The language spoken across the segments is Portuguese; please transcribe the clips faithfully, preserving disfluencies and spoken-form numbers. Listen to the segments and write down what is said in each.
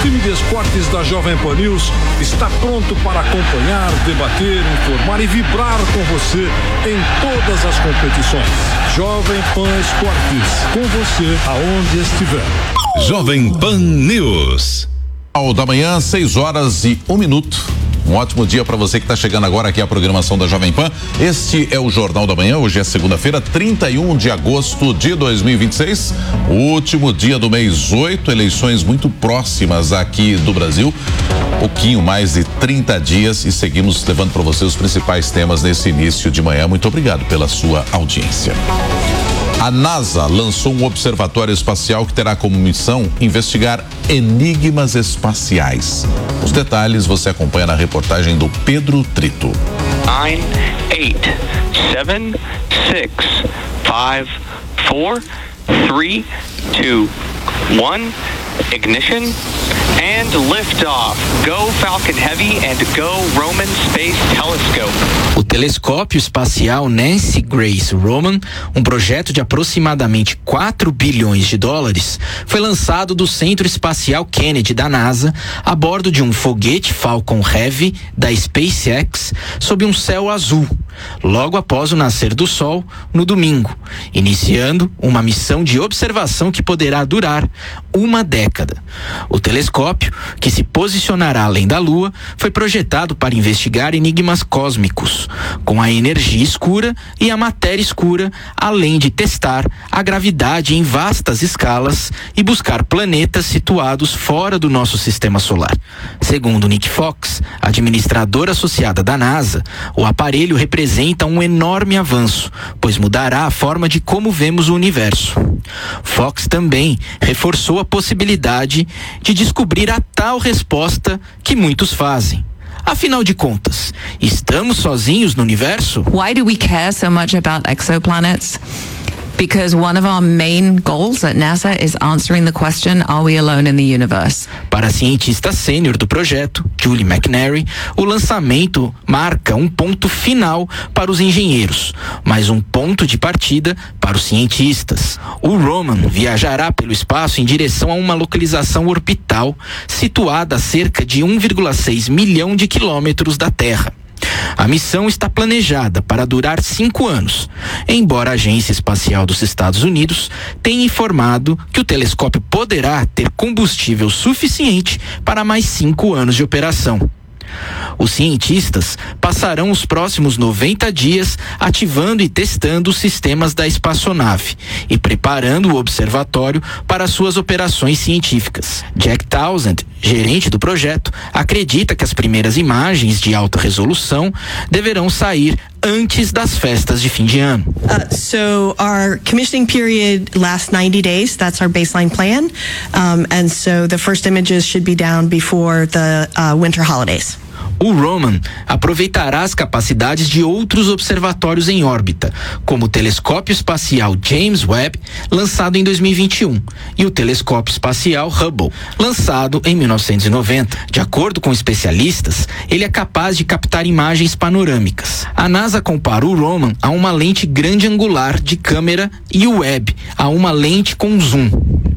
time de esportes da Jovem Pan News está pronto para acompanhar, debater, informar e vibrar com você em todas as competições. Jovem Pan Esportes, com você aonde estiver. Jovem Pan News. Ao da manhã, seis horas e um minuto. Um ótimo dia para você que está chegando agora aqui à programação da Jovem Pan. Este é o Jornal da Manhã. Hoje é segunda-feira, trinta e um de agosto de dois mil e vinte e seis. O último dia do mês oito, eleições muito próximas aqui do Brasil. Pouquinho mais de trinta dias e seguimos levando para você os principais temas nesse início de manhã. Muito obrigado pela sua audiência. A NASA lançou um observatório espacial que terá como missão investigar enigmas espaciais. Os detalhes você acompanha na reportagem do Pedro Trito. nine, eight, seven, six, five, four, three, two, one, ignition and liftoff. Go Falcon Heavy and go Roman Space Telescope. O telescópio espacial Nancy Grace Roman, um projeto de aproximadamente quatro bilhões de dólares, foi lançado do Centro Espacial Kennedy da NASA a bordo de um foguete Falcon Heavy da SpaceX sob um céu azul, logo após o nascer do Sol no domingo, iniciando uma missão de observação que poderá durar uma década. O telescópio, que se posicionará além da Lua, foi projetado para investigar enigmas cósmicos, com a energia escura e a matéria escura, além de testar a gravidade em vastas escalas e buscar planetas situados fora do nosso sistema solar. Segundo Nick Fox, administradora associada da NASA, o aparelho representa um enorme avanço, pois mudará a forma de como vemos o universo. Fox também reforçou a possibilidade de descobrir a tal resposta que muitos fazem. Afinal de contas, estamos sozinhos no universo? Why do we care so much about exoplanets? Because one of our main goals at NASA is answering the question, are we alone in the universe? Para a cientista sênior do projeto, Julie McNary, o lançamento marca um ponto final para os engenheiros, mas um ponto de partida para os cientistas. O Roman viajará pelo espaço em direção a uma localização orbital situada a cerca de um vírgula seis milhão de quilômetros da Terra. A missão está planejada para durar cinco anos, embora a Agência Espacial dos Estados Unidos tenha informado que o telescópio poderá ter combustível suficiente para mais cinco anos de operação. Os cientistas passarão os próximos noventa dias ativando e testando os sistemas da espaçonave e preparando o observatório para suas operações científicas. Jack Townsend, gerente do projeto, acredita que as primeiras imagens de alta resolução deverão sair antes das festas de fim de ano. Uh, so our commissioning period lasts ninety days. That's our baseline plan. Um, and so the first images should be down before the uh, winter holidays. O Roman aproveitará as capacidades de outros observatórios em órbita, como o telescópio espacial James Webb, lançado em dois mil e vinte e um, e o telescópio espacial Hubble, lançado em mil novecentos e noventa. De acordo com especialistas, ele é capaz de captar imagens panorâmicas. A NASA compara o Roman a uma lente grande angular de câmera e o Webb a uma lente com zoom.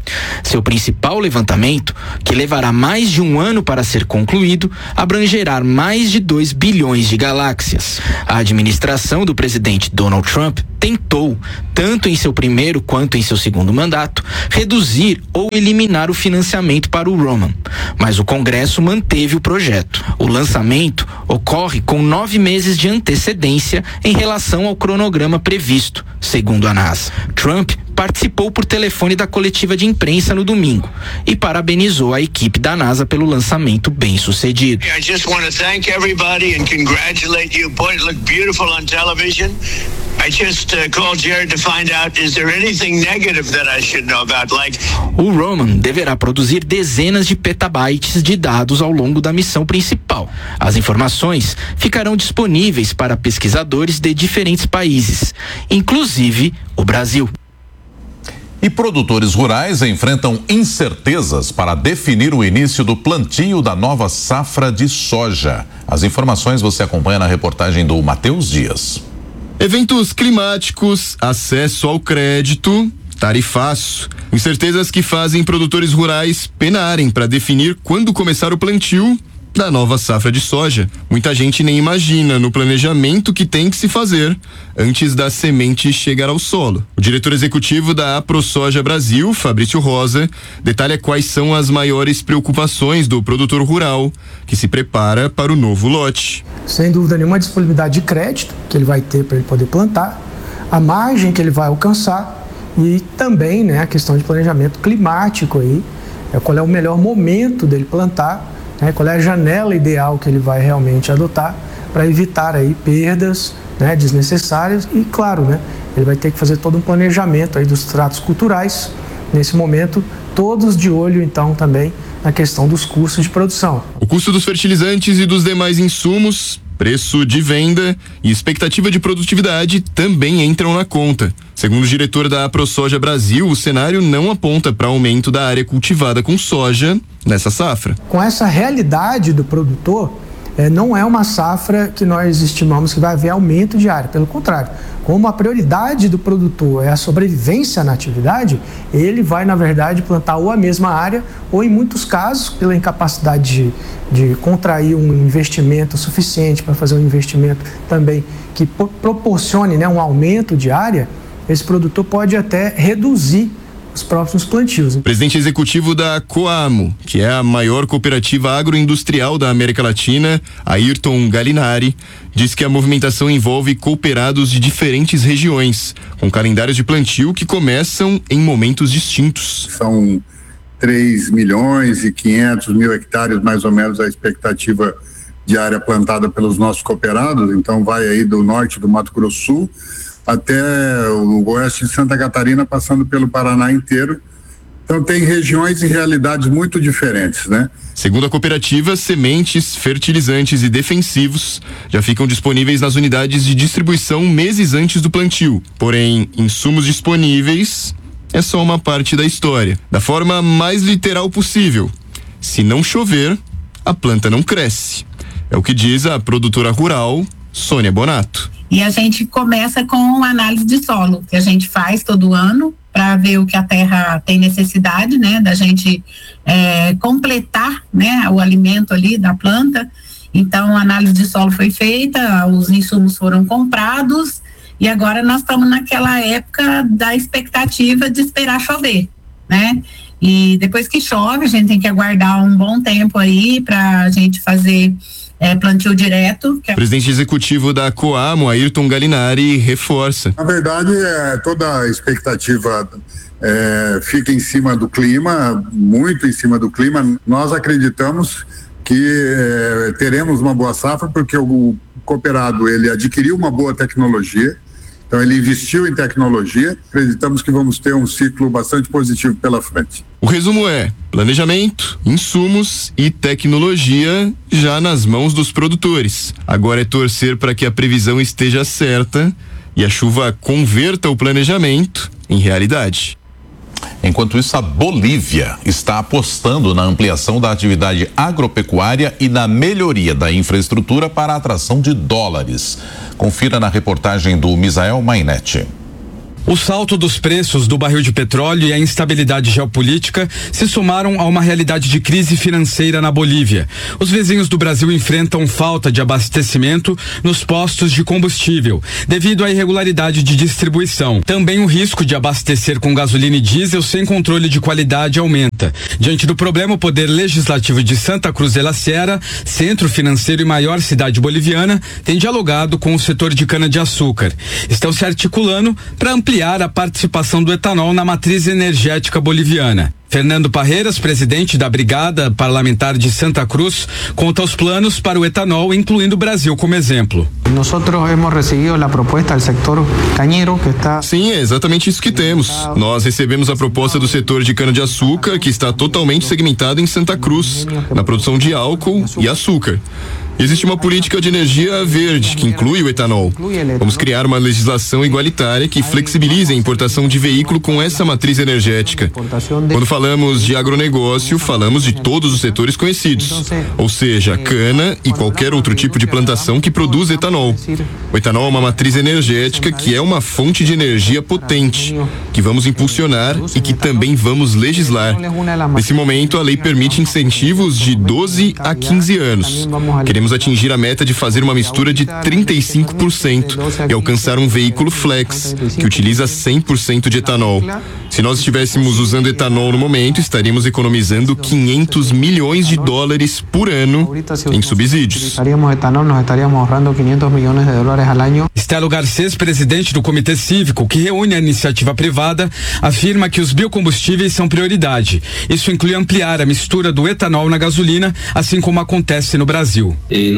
Seu principal levantamento, que levará mais de um ano para ser concluído, abrangerá mais de dois bilhões de galáxias. A administração do presidente Donald Trump tentou, tanto em seu primeiro quanto em seu segundo mandato, reduzir ou eliminar o financiamento para o Roman, mas o Congresso manteve o projeto. O lançamento ocorre com nove meses de antecedência em relação ao cronograma previsto, segundo a NASA. Trump participou por telefone da coletiva de imprensa no domingo e parabenizou a equipe da NASA pelo lançamento bem-sucedido. I just want to thank everybody and congratulate you. Boy, it looked beautiful on television. I just uh, called Jared to find out, is there anything negative that I should know about? Like... O Roman deverá produzir dezenas de petabytes de dados ao longo da missão principal. As informações ficarão disponíveis para pesquisadores de diferentes países, inclusive o Brasil. E produtores rurais enfrentam incertezas para definir o início do plantio da nova safra de soja. As informações você acompanha na reportagem do Matheus Dias. Eventos climáticos, acesso ao crédito, tarifaço. Incertezas que fazem produtores rurais penarem para definir quando começar o plantio da nova safra de soja. Muita gente nem imagina no planejamento que tem que se fazer antes da semente chegar ao solo. O diretor executivo da AproSoja Brasil, Fabrício Rosa, detalha quais são as maiores preocupações do produtor rural que se prepara para o novo lote. Sem dúvida nenhuma, a disponibilidade de crédito que ele vai ter para ele poder plantar, a margem que ele vai alcançar e também, né, a questão de planejamento climático aí, é, qual é o melhor momento dele plantar, né, qual é a janela ideal que ele vai realmente adotar para evitar aí perdas, né, desnecessárias e, claro, né, ele vai ter que fazer todo um planejamento aí dos tratos culturais, nesse momento, todos de olho então também na questão dos custos de produção. O custo dos fertilizantes e dos demais insumos, preço de venda e expectativa de produtividade também entram na conta. Segundo o diretor da AproSoja Brasil, o cenário não aponta para aumento da área cultivada com soja nessa safra. Com essa realidade do produtor, eh, não é uma safra que nós estimamos que vai haver aumento de área. Pelo contrário, como a prioridade do produtor é a sobrevivência na atividade, ele vai, na verdade, plantar ou a mesma área ou, em muitos casos, pela incapacidade de, de contrair um investimento suficiente para fazer um investimento também que proporcione, né, um aumento de área, esse produtor pode até reduzir os próximos plantios. Presidente executivo da Coamo, que é a maior cooperativa agroindustrial da América Latina, Ayrton Galinari, diz que a movimentação envolve cooperados de diferentes regiões, com calendários de plantio que começam em momentos distintos. São três milhões e quinhentos mil hectares, mais ou menos, a expectativa de área plantada pelos nossos cooperados, então vai aí do norte do Mato Grosso Sul até o oeste de Santa Catarina, passando pelo Paraná inteiro. Então tem regiões e realidades muito diferentes, né? Segundo a cooperativa, sementes, fertilizantes e defensivos já ficam disponíveis nas unidades de distribuição meses antes do plantio. Porém, insumos disponíveis é só uma parte da história. Da forma mais literal possível, se não chover, a planta não cresce. É o que diz a produtora rural, Sônia Bonato. E a gente começa com análise de solo, que a gente faz todo ano, para ver o que a terra tem necessidade, né, da gente é, completar, né, o alimento ali da planta. Então, a análise de solo foi feita, os insumos foram comprados e agora nós estamos naquela época da expectativa de esperar chover, né? E depois que chove, a gente tem que aguardar um bom tempo aí para a gente fazer É, plantio direto. Que é... O presidente executivo da Coamo, Ayrton Galinari, reforça. Na verdade, é, toda a expectativa é, fica em cima do clima, muito em cima do clima. Nós acreditamos que é, teremos uma boa safra porque o cooperado ele adquiriu uma boa tecnologia. Então ele investiu em tecnologia, acreditamos que vamos ter um ciclo bastante positivo pela frente. O resumo é: planejamento, insumos e tecnologia já nas mãos dos produtores. Agora é torcer para que a previsão esteja certa e a chuva converta o planejamento em realidade. Enquanto isso, a Bolívia está apostando na ampliação da atividade agropecuária e na melhoria da infraestrutura para a atração de dólares. Confira na reportagem do Misael Mainetti. O salto dos preços do barril de petróleo e a instabilidade geopolítica se somaram a uma realidade de crise financeira na Bolívia. Os vizinhos do Brasil enfrentam falta de abastecimento nos postos de combustível, devido à irregularidade de distribuição. Também o risco de abastecer com gasolina e diesel sem controle de qualidade aumenta. Diante do problema, o Poder Legislativo de Santa Cruz de la Sierra, centro financeiro e maior cidade boliviana, tem dialogado com o setor de cana-de-açúcar. Estão se articulando para ampliar a participação do etanol na matriz energética boliviana. Fernando Parreiras, presidente da Brigada Parlamentar de Santa Cruz, conta os planos para o etanol, incluindo o Brasil como exemplo. Nosotros hemos recibido la propuesta del sector cañero que está... Sim, é exatamente isso que temos. Nós recebemos a proposta do setor de cana-de-açúcar, que está totalmente segmentado em Santa Cruz, na produção de álcool e açúcar. Existe uma política de energia verde que inclui o etanol. Vamos criar uma legislação igualitária que flexibilize a importação de veículo com essa matriz energética. Quando falamos de agronegócio, falamos de todos os setores conhecidos, ou seja, cana e qualquer outro tipo de plantação que produz etanol. O etanol é uma matriz energética que é uma fonte de energia potente, que vamos impulsionar e que também vamos legislar. Nesse momento, a lei permite incentivos de doze a quinze anos. Queremos atingir a meta de fazer uma mistura de trinta e cinco por cento e alcançar um veículo flex, que utiliza cem por cento de etanol. Se nós estivéssemos usando etanol no momento, estaríamos economizando quinhentos milhões de dólares por ano em subsídios. Estelo Garcês, presidente do Comitê Cívico, que reúne a iniciativa privada, afirma que os biocombustíveis são prioridade. Isso inclui ampliar a mistura do etanol na gasolina, assim como acontece no Brasil.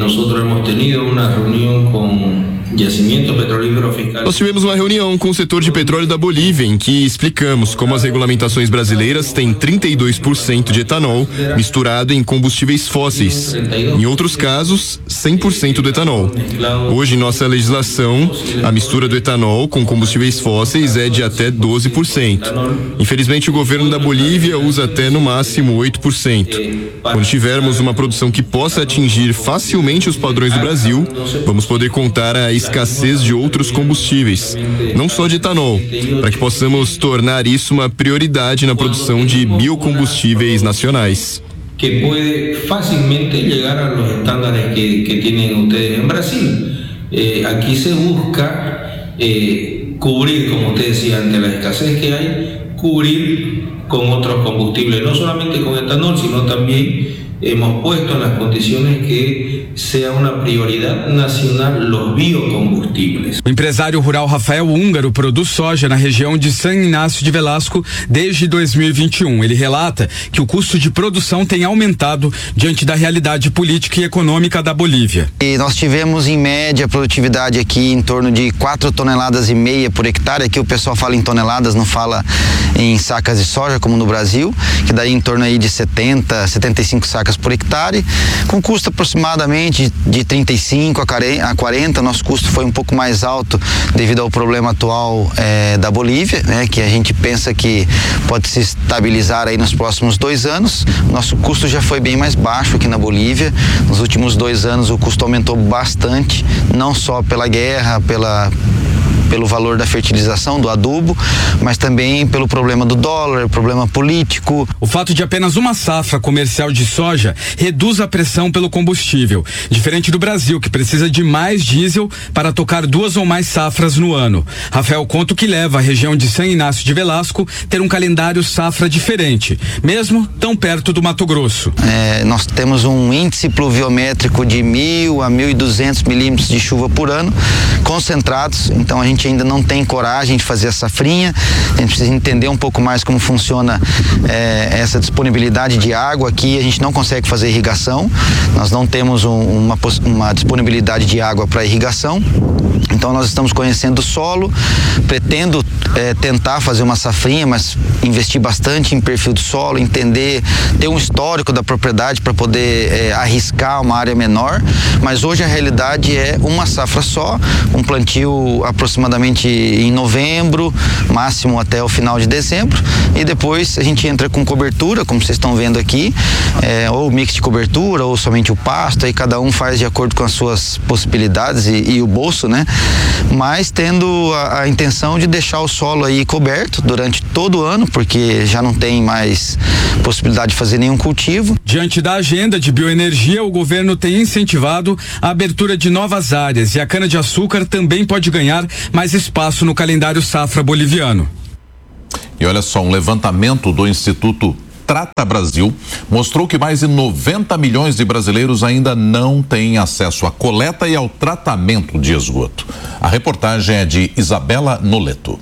Nós tivemos uma reunião com o setor de petróleo da Bolívia, em que explicamos como as regulamentações brasileiras têm trinta e dois por cento de etanol misturado em combustíveis fósseis. Em outros casos, cem por cento do etanol. Hoje, em nossa legislação, a mistura do etanol com combustíveis fósseis é de até doze por cento. Infelizmente, o governo da Bolívia usa até no máximo oito por cento. Quando tivermos uma produção que possa atingir facilmente os padrões do Brasil, vamos poder contar a escassez de outros combustíveis, não só de etanol, para que possamos tornar isso uma prioridade na produção de biocombustíveis nacionais. Que puede fácilmente llegar a los estándares que, que tienen ustedes en Brasil. Eh, aquí se busca eh, cubrir, como usted decía, ante la escasez que hay, cubrir con otros combustibles, no solamente con etanol, sino también hemos puesto en las condiciones que sea una prioridad nacional los biocombustibles. O empresário rural Rafael Húngaro produz soja na região de San Inácio de Velasco desde dois mil e vinte e um. Ele relata que o custo de produção tem aumentado diante da realidade política e econômica da Bolívia. E nós tivemos em média a produtividade aqui em torno de quatro toneladas e meia por hectare. Aqui o pessoal fala em toneladas, não fala em sacas de soja como no Brasil, que daí em torno aí de setenta, setenta e cinco sacas por hectare, com custo aproximadamente de trinta e cinco a quarenta. Nosso custo foi um pouco mais alto devido ao problema atual eh, da Bolívia, né, que a gente pensa que pode se estabilizar aí nos próximos dois anos. Nosso custo já foi bem mais baixo aqui na Bolívia. Nos últimos dois anos o custo aumentou bastante, não só pela guerra, pela pelo valor da fertilização, do adubo, mas também pelo problema do dólar, problema político. O fato de apenas uma safra comercial de soja reduz a pressão pelo combustível, diferente do Brasil, que precisa de mais diesel para tocar duas ou mais safras no ano. Rafael conta o que leva a região de San Inácio de Velasco ter um calendário safra diferente, mesmo tão perto do Mato Grosso. É, nós temos um índice pluviométrico de mil a mil e duzentos milímetros de chuva por ano, concentrados, então a gente ainda não tem coragem de fazer a safrinha. A gente precisa entender um pouco mais como funciona eh, essa disponibilidade de água aqui. A gente não consegue fazer irrigação, nós não temos um, uma, uma disponibilidade de água para irrigação. Então nós estamos conhecendo o solo, pretendo eh, tentar fazer uma safrinha, mas investir bastante em perfil do solo, entender, ter um histórico da propriedade para poder eh, arriscar uma área menor. Mas hoje a realidade é uma safra só, um plantio aproximadamente em novembro, máximo até o final de dezembro, e depois a gente entra com cobertura, como vocês estão vendo aqui, é, ou mix de cobertura, ou somente o pasto, aí cada um faz de acordo com as suas possibilidades e, e o bolso, né? Mas tendo a, a intenção de deixar o solo aí coberto durante todo o ano, porque já não tem mais possibilidade de fazer nenhum cultivo. Diante da agenda de bioenergia, o governo tem incentivado a abertura de novas áreas, e a cana-de-açúcar também pode ganhar mais espaço no calendário safra boliviano. E olha só, um levantamento do Instituto Trata Brasil mostrou que mais de noventa milhões de brasileiros ainda não têm acesso à coleta e ao tratamento de esgoto. A reportagem é de Isabela Noleto.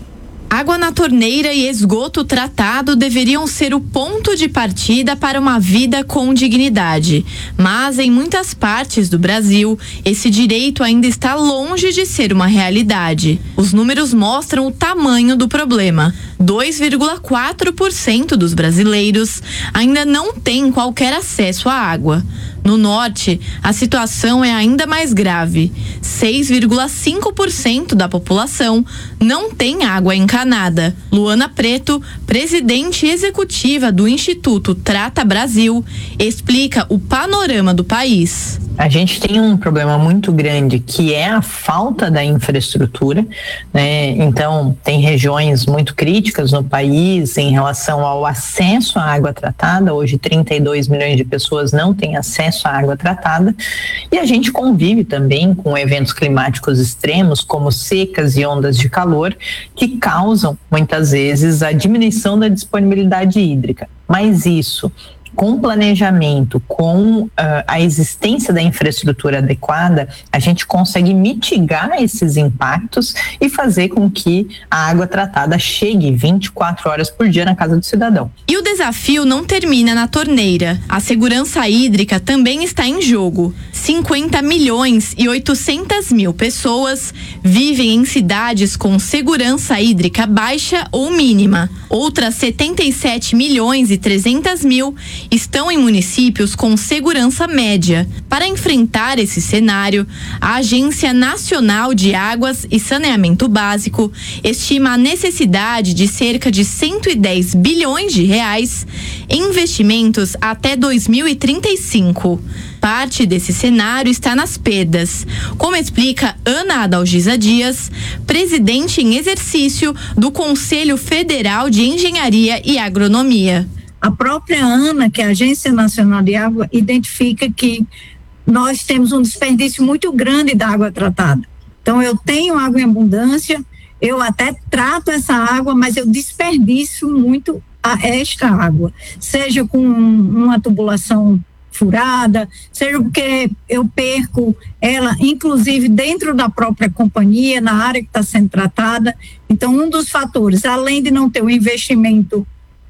Água na torneira e esgoto tratado deveriam ser o ponto de partida para uma vida com dignidade. Mas em muitas partes do Brasil, esse direito ainda está longe de ser uma realidade. Os números mostram o tamanho do problema. dois vírgula quatro por cento dos brasileiros ainda não têm qualquer acesso à água. No norte, a situação é ainda mais grave. seis vírgula cinco por cento da população não tem água encanada. Luana Preto, presidente executiva do Instituto Trata Brasil, explica o panorama do país. A gente tem um problema muito grande que é a falta da infraestrutura, né? Então, tem regiões muito críticas no país em relação ao acesso à água tratada. Hoje, trinta e dois milhões de pessoas não têm acesso à água tratada. E a gente convive também com eventos climáticos extremos, como secas e ondas de calor, que causam, muitas vezes, a diminuição da disponibilidade hídrica. Mas isso, com planejamento, com uh, a existência da infraestrutura adequada, a gente consegue mitigar esses impactos e fazer com que a água tratada chegue vinte e quatro horas por dia na casa do cidadão. E o desafio não termina na torneira. A segurança hídrica também está em jogo. cinquenta milhões e oitocentas mil pessoas vivem em cidades com segurança hídrica baixa ou mínima. Outras setenta e sete milhões e trezentas mil estão em municípios com segurança média. Para enfrentar esse cenário, a Agência Nacional de Águas e Saneamento Básico estima a necessidade de cerca de cento e dez bilhões de reais em investimentos até dois mil e trinta e cinco. Parte desse cenário está nas perdas, como explica Ana Adalgisa Dias, presidente em exercício do Conselho Federal de Engenharia e Agronomia. A própria ANA, que é a Agência Nacional de Água, identifica que nós temos um desperdício muito grande da água tratada. Então, eu tenho água em abundância, eu até trato essa água, mas eu desperdiço muito a esta água, seja com uma tubulação furada, seja porque eu perco ela, inclusive dentro da própria companhia, na área que está sendo tratada. Então, um dos fatores, além de não ter o investimento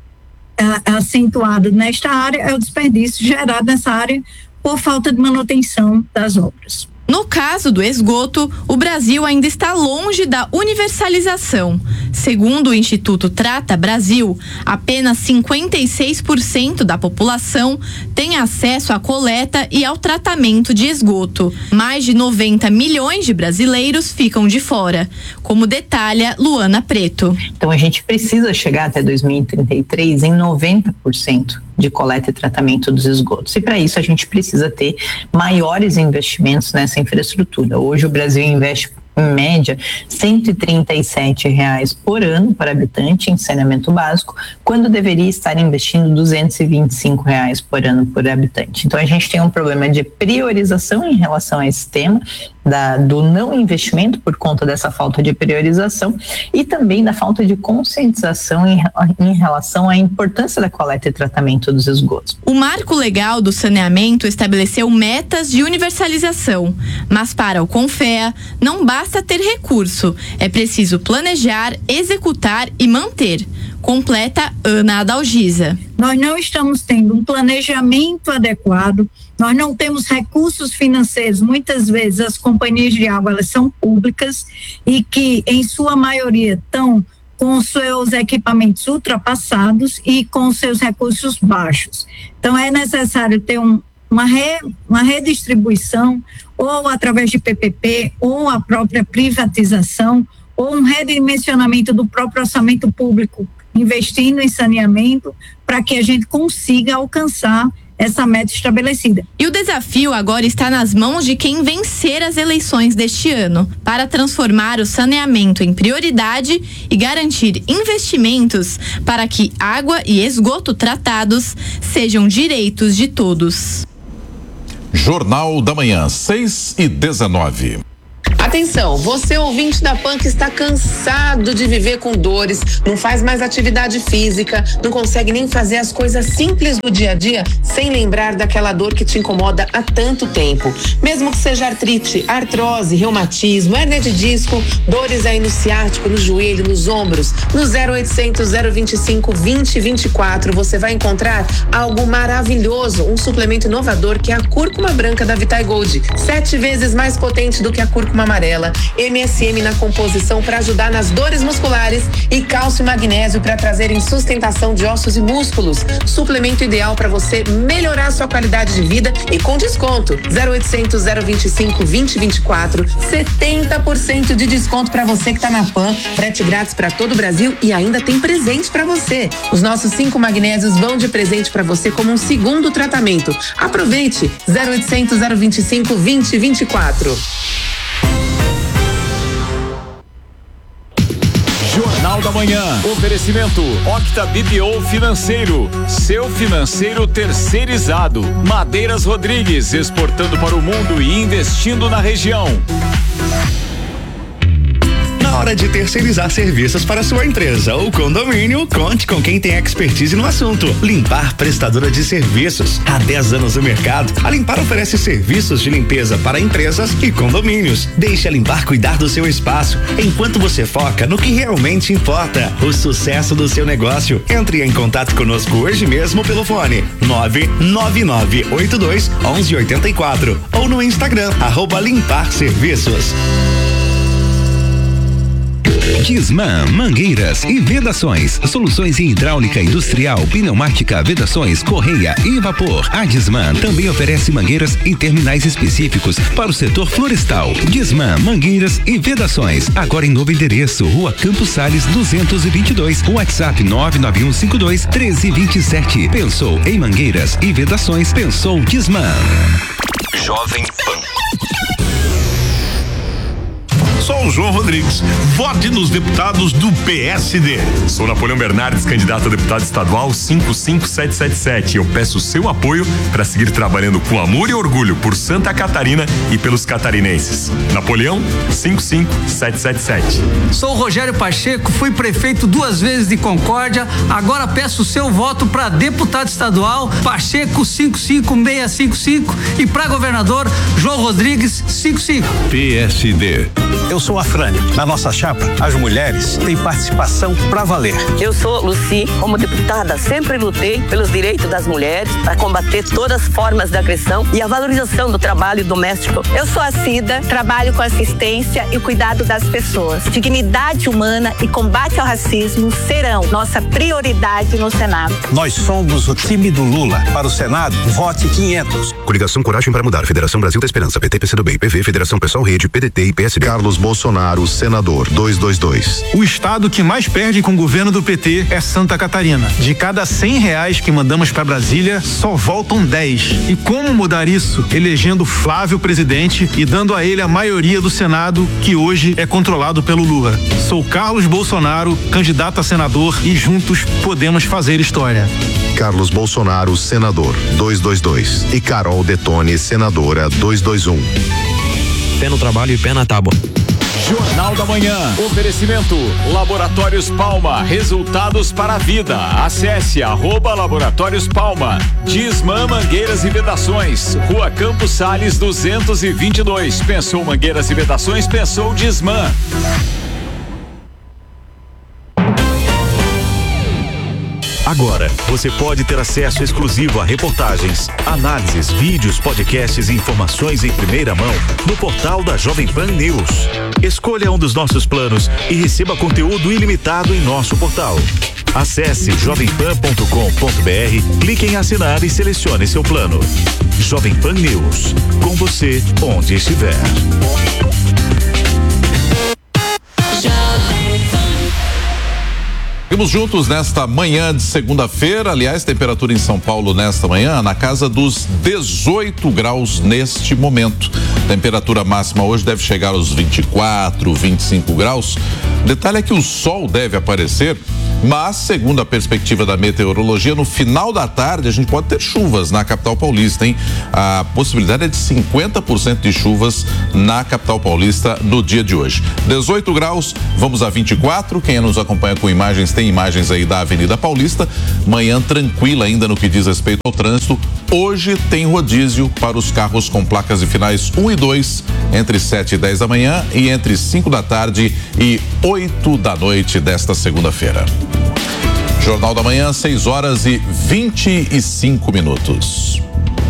acentuado nesta área, é o desperdício gerado nessa área por falta de manutenção das obras. No caso do esgoto, o Brasil ainda está longe da universalização. Segundo o Instituto Trata Brasil, apenas cinquenta e seis por cento da população tem acesso à coleta e ao tratamento de esgoto. Mais de noventa milhões de brasileiros ficam de fora, como detalha Luana Preto. Então a gente precisa chegar até dois mil e trinta e três em noventa por cento de coleta e tratamento dos esgotos. E para isso a gente precisa ter maiores investimentos nessa infraestrutura. Hoje o Brasil investe em média cento e trinta e sete reais por ano por habitante em saneamento básico, quando deveria estar investindo duzentos e vinte e cinco reais por ano por habitante. Então a gente tem um problema de priorização em relação a esse tema, da, do não investimento por conta dessa falta de priorização e também da falta de conscientização em, em relação à importância da coleta e tratamento dos esgotos. O marco legal do saneamento estabeleceu metas de universalização, mas para o Confea não basta ter recurso, é preciso planejar, executar e manter. Completa Ana Adalgisa. Nós não estamos tendo um planejamento adequado, nós não temos recursos financeiros. Muitas vezes as companhias de água, elas são públicas e que em sua maioria estão com seus equipamentos ultrapassados e com seus recursos baixos. Então é necessário ter um, uma, re, uma redistribuição, ou através de P P P, ou a própria privatização, ou um redimensionamento do próprio orçamento público, investindo em saneamento, para que a gente consiga alcançar essa meta estabelecida. E o desafio agora está nas mãos de quem vencer as eleições deste ano, para transformar o saneamento em prioridade e garantir investimentos para que água e esgoto tratados sejam direitos de todos. Jornal da Manhã, seis e dezenove. Atenção, você ouvinte da Pan que está cansado de viver com dores, não faz mais atividade física, não consegue nem fazer as coisas simples do dia a dia sem lembrar daquela dor que te incomoda há tanto tempo. Mesmo que seja artrite, artrose, reumatismo, hérnia de disco, dores aí no ciático, no joelho, nos ombros, no zero oitocentos, zero vinte e cinco, vinte, vinte e quatro, você vai encontrar algo maravilhoso, um suplemento inovador que é a cúrcuma branca da Vitae Gold, sete vezes mais potente do que a cúrcuma amarela, M S M na composição para ajudar nas dores musculares e cálcio e magnésio para trazerem sustentação de ossos e músculos. Suplemento ideal para você melhorar a sua qualidade de vida e com desconto. zero oitocentos, zero vinte e cinco, vinte, vinte e quatro, setenta por cento de desconto para você que tá na Pan, frete grátis para todo o Brasil e ainda tem presente para você. Os nossos cinco magnésios vão de presente para você como um segundo tratamento. Aproveite. zero oitocentos, zero vinte e cinco, vinte, vinte e quatro. Jornal da Manhã. Oferecimento Octa B P O Financeiro. Seu financeiro terceirizado. Madeiras Rodrigues, exportando para o mundo e investindo na região. Na hora de terceirizar serviços para sua empresa ou condomínio, conte com quem tem expertise no assunto. Limpar Prestadora de Serviços. Há dez anos no mercado, a Limpar oferece serviços de limpeza para empresas e condomínios. Deixe a Limpar cuidar do seu espaço, enquanto você foca no que realmente importa, o sucesso do seu negócio. Entre em contato conosco hoje mesmo pelo fone nove nove nove oito dois, onze oitenta e quatro ou no Instagram, arroba Limpar Serviços. Disman, mangueiras e vedações, soluções em hidráulica industrial, pneumática, vedações, correia e vapor. A Disman também oferece mangueiras em terminais específicos para o setor florestal. Disman, mangueiras e vedações, agora em novo endereço, Rua Campos Sales duzentos e vinte e dois, WhatsApp nove nove um cinco dois, um três dois sete. Pensou em mangueiras e vedações, pensou Disman. Jovem Pan. Sou o João Rodrigues. Vote nos deputados do P S D. Sou Napoleão Bernardes, candidato a deputado estadual cinco cinco sete sete sete. Eu peço seu apoio para seguir trabalhando com amor e orgulho por Santa Catarina e pelos catarinenses. Napoleão cinco cinco sete sete sete. Sou Rogério Pacheco, fui prefeito duas vezes de Concórdia, agora peço seu voto para deputado estadual Pacheco cinco cinco seis cinco cinco e para governador João Rodrigues cinco cinco. P S D. Eu sou a Frânia. Na nossa chapa, as mulheres têm participação pra valer. Eu sou Luci. Como deputada, sempre lutei pelos direitos das mulheres, para combater todas as formas de agressão e a valorização do trabalho doméstico. Eu sou a Cida, trabalho com assistência e cuidado das pessoas. Dignidade humana e combate ao racismo serão nossa prioridade no Senado. Nós somos o time do Lula. Para o Senado, vote quinhentos. Coligação Coragem para Mudar, Federação Brasil da Esperança, P T, P C do B, P V, Federação Pessoal Rede, P D T e P S D. Carlos Bolsonaro, senador, duzentos e vinte e dois. O estado que mais perde com o governo do P T é Santa Catarina. De cada cem reais que mandamos para Brasília, só voltam dez. E como mudar isso? Elegendo Flávio presidente e dando a ele a maioria do Senado, que hoje é controlado pelo Lula. Sou Carlos Bolsonaro, candidato a senador, e juntos podemos fazer história. Carlos Bolsonaro, senador, duzentos e vinte e dois. E Carol Detone, senadora, duzentos e vinte e um. Pé no trabalho e pé na tábua. Jornal da Manhã. Oferecimento Laboratórios Palma. Resultados para a vida. Acesse arroba Laboratórios Palma. Disman Mangueiras e Vedações. Rua Campos Sales duzentos e vinte e dois. Pensou Mangueiras e Vedações? Pensou Disman. Agora, você pode ter acesso exclusivo a reportagens, análises, vídeos, podcasts e informações em primeira mão no portal da Jovem Pan News. Escolha um dos nossos planos e receba conteúdo ilimitado em nosso portal. Acesse jovem pan ponto com ponto b r, clique em assinar e selecione seu plano. Jovem Pan News, com você onde estiver. Seguimos juntos nesta manhã de segunda-feira. Aliás, temperatura em São Paulo nesta manhã na casa dos dezoito graus neste momento. Temperatura máxima hoje deve chegar aos vinte e quatro, vinte e cinco graus. Detalhe é que o sol deve aparecer Mas, segundo a perspectiva da meteorologia, no final da tarde a gente pode ter chuvas na capital paulista, hein? A possibilidade é de cinquenta por cento de chuvas na capital paulista no dia de hoje. dezoito graus, vamos a vinte e quatro. Quem nos acompanha com imagens, tem imagens aí da Avenida Paulista. Manhã tranquila ainda no que diz respeito ao trânsito. Hoje tem rodízio para os carros com placas de finais um e dois, entre sete e dez da manhã e entre cinco da tarde e oito da noite desta segunda-feira. Jornal da Manhã, seis horas e vinte e cinco minutos.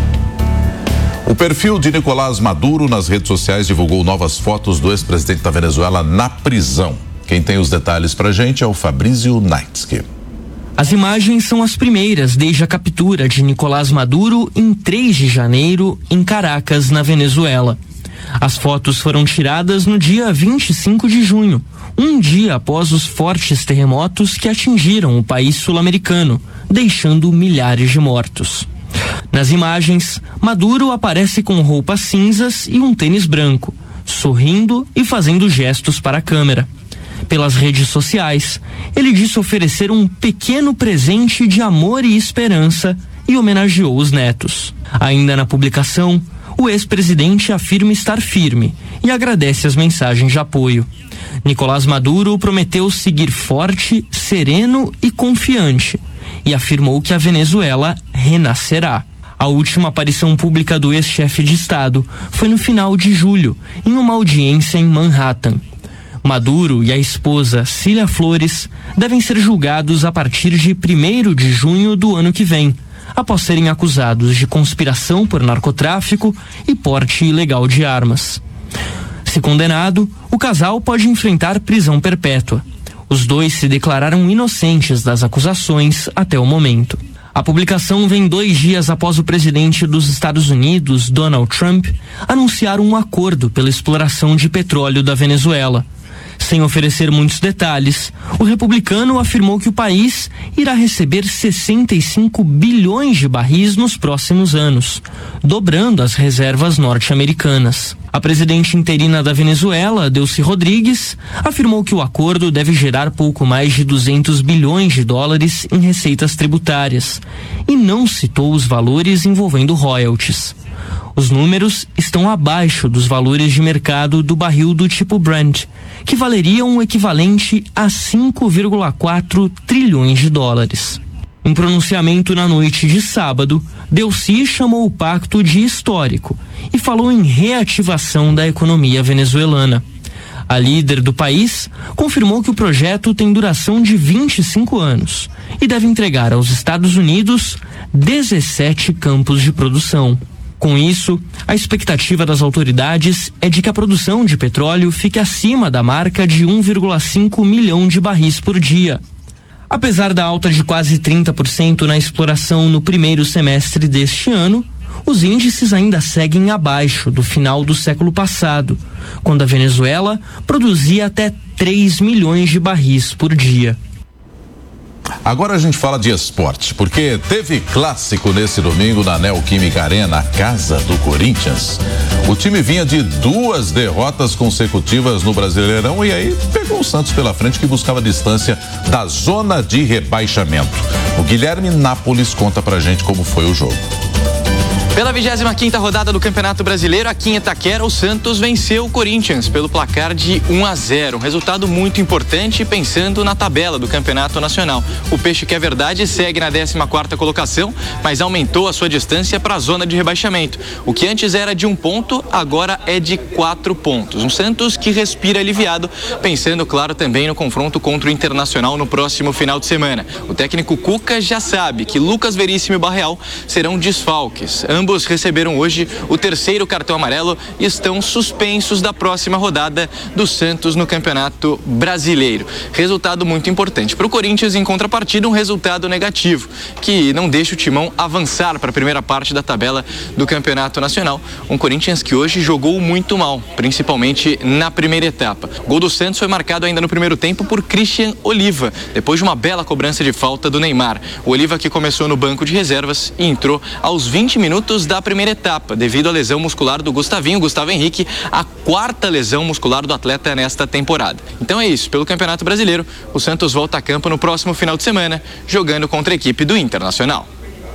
O perfil de Nicolás Maduro nas redes sociais divulgou novas fotos do ex-presidente da Venezuela na prisão. Quem tem os detalhes pra gente é o Fabrício Naitsky. As imagens são as primeiras desde a captura de Nicolás Maduro em três de janeiro em Caracas, na Venezuela. As fotos foram tiradas no dia vinte e cinco de junho, um dia após os fortes terremotos que atingiram o país sul-americano, deixando milhares de mortos. Nas imagens, Maduro aparece com roupas cinzas e um tênis branco, sorrindo e fazendo gestos para a câmera. Pelas redes sociais, ele disse oferecer um pequeno presente de amor e esperança e homenageou os netos. Ainda na publicação, o ex-presidente afirma estar firme e agradece as mensagens de apoio. Nicolás Maduro prometeu seguir forte, sereno e confiante e afirmou que a Venezuela renascerá. A última aparição pública do ex-chefe de Estado foi no final de julho, em uma audiência em Manhattan. Maduro e a esposa Cília Flores devem ser julgados a partir de primeiro de junho do ano que vem, após serem acusados de conspiração por narcotráfico e porte ilegal de armas. Se condenado, o casal pode enfrentar prisão perpétua. Os dois se declararam inocentes das acusações até o momento. A publicação vem dois dias após o presidente dos Estados Unidos, Donald Trump, anunciar um acordo pela exploração de petróleo da Venezuela. Sem oferecer muitos detalhes, o republicano afirmou que o país irá receber sessenta e cinco bilhões de barris nos próximos anos, dobrando as reservas norte-americanas. A presidente interina da Venezuela, Delcy Rodrigues, afirmou que o acordo deve gerar pouco mais de duzentos bilhões de dólares em receitas tributárias e não citou os valores envolvendo royalties. Os números estão abaixo dos valores de mercado do barril do tipo Brent, que valeriam o equivalente a cinco vírgula quatro trilhões de dólares. Em pronunciamento na noite de sábado, Delcy chamou o pacto de histórico e falou em reativação da economia venezuelana. A líder do país confirmou que o projeto tem duração de vinte e cinco anos e deve entregar aos Estados Unidos dezessete campos de produção. Com isso, a expectativa das autoridades é de que a produção de petróleo fique acima da marca de um vírgula cinco milhão de barris por dia. Apesar da alta de quase trinta por cento na exploração no primeiro semestre deste ano, os índices ainda seguem abaixo do final do século passado, quando a Venezuela produzia até três milhões de barris por dia. Agora a gente fala de esporte, porque teve clássico nesse domingo na Neoquímica Arena, a casa do Corinthians. O time vinha de duas derrotas consecutivas no Brasileirão e aí pegou o Santos pela frente, que buscava distância da zona de rebaixamento. O Guilherme Nápoles conta pra gente como foi o jogo. Pela vigésima quinta rodada do Campeonato Brasileiro, aqui em Itaquera, o Santos venceu o Corinthians pelo placar de um a zero. Um resultado muito importante pensando na tabela do Campeonato Nacional. O Peixe, que é verdade, segue na décima quarta colocação, mas aumentou a sua distância para a zona de rebaixamento. O que antes era de um ponto, agora é de quatro pontos. Um Santos que respira aliviado, pensando, claro, também no confronto contra o Internacional no próximo final de semana. O técnico Cuca já sabe que Lucas Veríssimo e Barreal serão desfalques. Ambos receberam hoje o terceiro cartão amarelo e estão suspensos da próxima rodada do Santos no Campeonato Brasileiro. Resultado muito importante para o Corinthians, em contrapartida, um resultado negativo, que não deixa o Timão avançar para a primeira parte da tabela do Campeonato Nacional. Um Corinthians que hoje jogou muito mal, principalmente na primeira etapa. O gol do Santos foi marcado ainda no primeiro tempo por Christian Oliva, depois de uma bela cobrança de falta do Neymar. O Oliva, que começou no banco de reservas e entrou aos vinte minutos pontos da primeira etapa, devido à lesão muscular do Gustavinho, Gustavo Henrique, a quarta lesão muscular do atleta nesta temporada. Então é isso, pelo Campeonato Brasileiro, o Santos volta a campo no próximo final de semana, jogando contra a equipe do Internacional.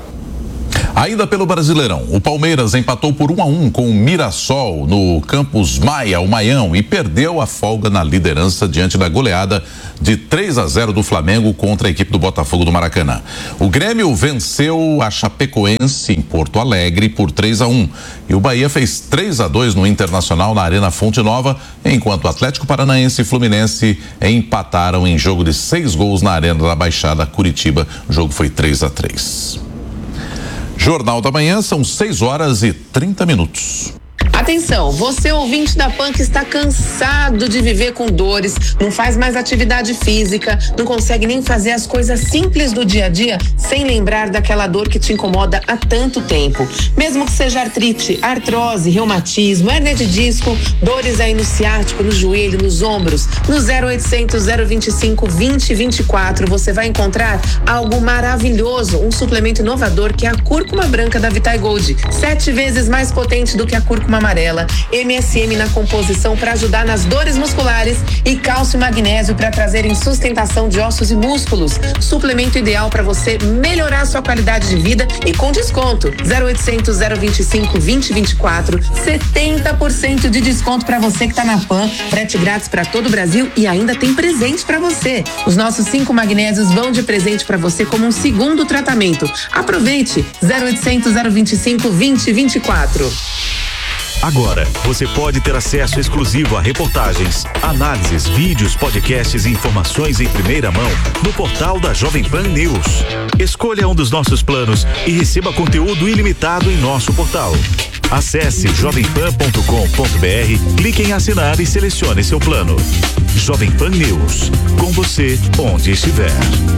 Ainda pelo Brasileirão, o Palmeiras empatou por um a um com o Mirassol no Campus Maia, o Maião, e perdeu a folga na liderança diante da goleada de três a zero do Flamengo contra a equipe do Botafogo do Maracanã. O Grêmio venceu a Chapecoense em Porto Alegre por três a um e o Bahia fez três a dois no Internacional na Arena Fonte Nova, enquanto o Atlético Paranaense e Fluminense empataram em jogo de seis gols na Arena da Baixada Curitiba. O jogo foi três a três. Jornal da Manhã, são seis horas e trinta minutos. Atenção, você ouvinte da Pan que está cansado de viver com dores, não faz mais atividade física, não consegue nem fazer as coisas simples do dia a dia sem lembrar daquela dor que te incomoda há tanto tempo. Mesmo que seja artrite, artrose, reumatismo, hérnia de disco, dores aí no ciático, no joelho, nos ombros, no zero oitocentos, zero vinte e cinco, vinte, vinte e quatro, você vai encontrar algo maravilhoso, um suplemento inovador que é a cúrcuma branca da Vitae Gold, sete vezes mais potente do que a cúrcuma amarela, M S M na composição para ajudar nas dores musculares e cálcio e magnésio para trazerem sustentação de ossos e músculos. Suplemento ideal para você melhorar sua qualidade de vida e com desconto. zero oitocentos, zero vinte e cinco, vinte, vinte e quatro, setenta por cento de desconto para você que está na Pan, frete grátis para todo o Brasil e ainda tem presente para você. Os nossos cinco magnésios vão de presente para você como um segundo tratamento. Aproveite. zero oitocentos, zero vinte e cinco, vinte, vinte e quatro. Agora, você pode ter acesso exclusivo a reportagens, análises, vídeos, podcasts e informações em primeira mão no portal da Jovem Pan News. Escolha um dos nossos planos e receba conteúdo ilimitado em nosso portal. Acesse jovem pan ponto com ponto b r, clique em assinar e selecione seu plano. Jovem Pan News, com você onde estiver.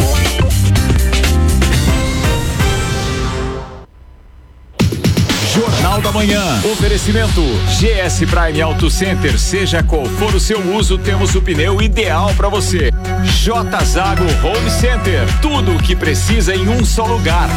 Jornal da Manhã. Oferecimento G S Prime Auto Center. Seja qual for o seu uso, temos o pneu ideal para você. J Zago Home Center. Tudo o que precisa em um só lugar.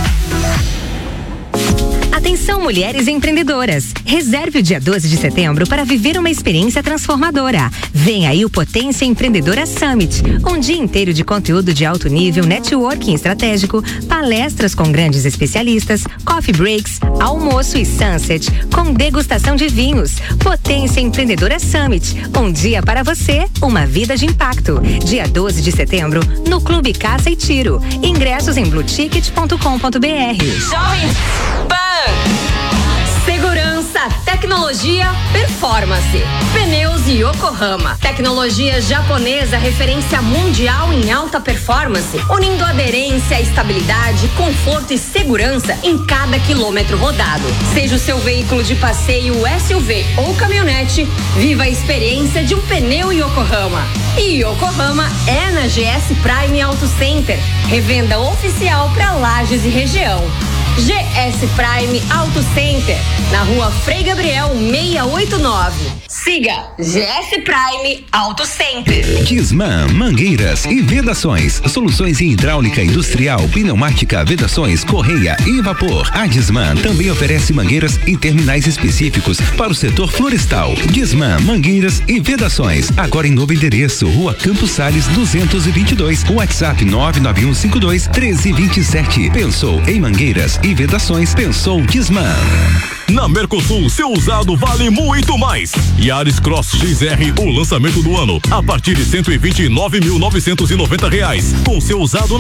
Atenção, mulheres empreendedoras. Reserve o dia doze de setembro para viver uma experiência transformadora. Vem aí o Potência Empreendedora Summit. Um dia inteiro de conteúdo de alto nível, networking estratégico, palestras com grandes especialistas, coffee breaks, almoço e sunset, com degustação de vinhos. Potência Empreendedora Summit. Um dia para você, uma vida de impacto. Dia doze de setembro, no Clube Caça e Tiro. Ingressos em blue ticket ponto com ponto b r. Jovem Pan. Segurança, tecnologia, performance. Pneus Yokohama. Tecnologia japonesa, referência mundial em alta performance, unindo aderência, estabilidade, conforto e segurança em cada quilômetro rodado. Seja o seu veículo de passeio, S U V ou caminhonete, viva a experiência de um pneu Yokohama. E Yokohama é na G S Prime Auto Center, revenda oficial para Lages e região. G S Prime Auto Center, na rua Frei Gabriel seiscentos e oitenta e nove. Siga G S Prime Auto Center. Disman Mangueiras e Vedações. Soluções em hidráulica industrial, pneumática, vedações, correia e vapor. A Disman também oferece mangueiras em terminais específicos para o setor florestal. Disman Mangueiras e Vedações. Agora em novo endereço, Rua Campos Sales duzentos e vinte e dois. WhatsApp nove nove um cinco dois um três dois sete. Pensou em mangueiras e vedações, pensou Disman. Na Mercosul, seu usado vale muito mais. Yaris Cross X R, o lançamento do ano, a partir de cento e vinte e nove mil novecentos e noventa reais. Com seu usado na